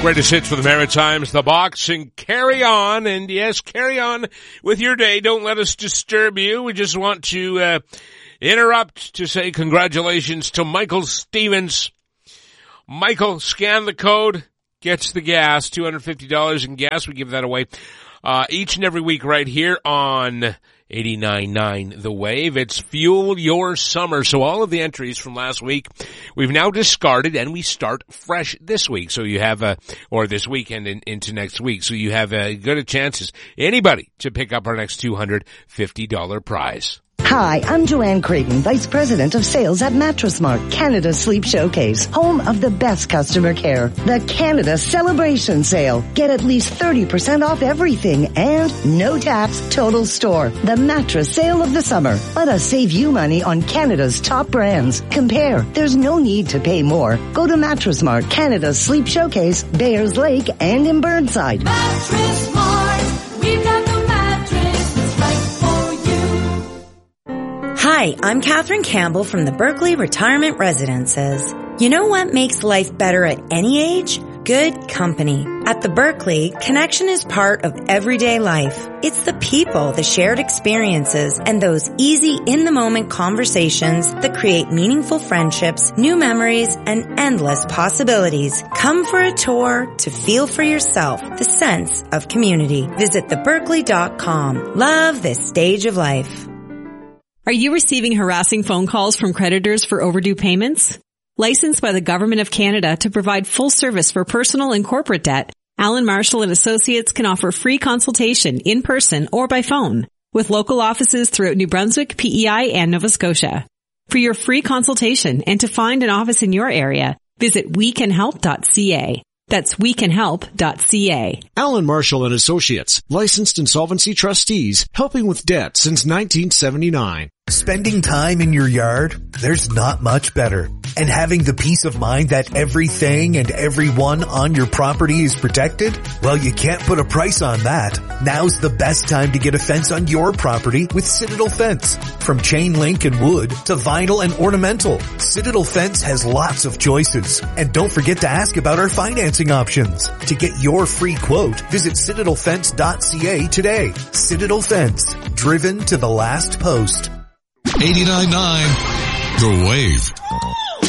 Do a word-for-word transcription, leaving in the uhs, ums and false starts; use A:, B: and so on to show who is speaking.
A: Greatest hits for the Maritimes, the box, and carry on. And yes, carry on with your day. Don't let us disturb you. We just want to uh, interrupt to say congratulations to Michael Stevens. Michael, scan the code, gets the gas, two hundred fifty dollars in gas. We give that away uh, each and every week right here on eighty-nine point nine The Wave. It's Fuel Your Summer. So all of the entries from last week we've now discarded, and we start fresh this week. So you have a, or this weekend and into next week. So you have a good a chance as anybody to pick up our next two hundred fifty dollars prize.
B: Hi, I'm Joanne Creighton, Vice President of Sales at Mattress Mart, Canada's Sleep Showcase, home of the best customer care. The Canada Celebration Sale. Get at least thirty percent off everything and no tax total store. The mattress sale of the summer. Let us save you money on Canada's top brands. Compare. There's no need to pay more. Go to Mattress Mart, Canada's Sleep Showcase, Bayers Lake, and in Burnside.
C: Mattress Mart. We've got the mattress that's right for you.
D: Hi, I'm Catherine Campbell from the Berkeley Retirement Residences. You know what makes life better at any age? Good company. At the Berkeley, connection is part of everyday life. It's the people, the shared experiences, and those easy, in-the-moment conversations that create meaningful friendships, new memories, and endless possibilities. Come for a tour to feel for yourself the sense of community. Visit the berkeley dot com. Love this stage of life.
E: Are you receiving harassing phone calls from creditors for overdue payments? Licensed by the Government of Canada to provide full service for personal and corporate debt, Allen Marshall and Associates can offer free consultation in person or by phone with local offices throughout New Brunswick, P E I, and Nova Scotia. For your free consultation and to find an office in your area, visit we can help dot c a. That's we can help dot c a.
F: Allen Marshall and Associates, licensed insolvency trustees, helping with debt since nineteen seventy-nine.
G: Spending time in your yard? There's not much better. And having the peace of mind that everything and everyone on your property is protected? Well, you can't put a price on that. Now's the best time to get a fence on your property with Citadel Fence. From chain link and wood to vinyl and ornamental, Citadel Fence has lots of choices. And don't forget to ask about our financing options. To get your free quote, visit citadel fence dot c a today. Citadel Fence, driven to the last post.
H: eighty-nine point nine The Wave.